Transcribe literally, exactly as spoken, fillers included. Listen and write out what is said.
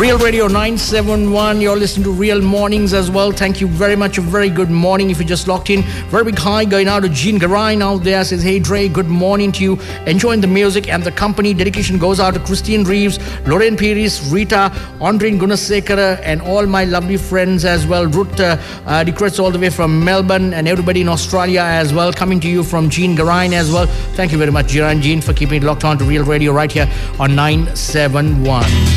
Real Radio nine seven one. You're listening to Real Mornings as well. Thank you very much. A very good morning. If you just locked in, very big hi going out to Jean Garai out there. Says, hey Dre, good morning to you. Enjoying the music and the company. Dedication goes out to Christine Reeves, Lorraine Piris, Rita, Andreen Gunasekara, and all my lovely friends as well. Ruth uh, uh, requests all the way from Melbourne, and everybody in Australia as well. Coming to you from Jean Garai as well. Thank you very much, Jean, Jean, for keeping it locked on to Real Radio right here on nine seven one.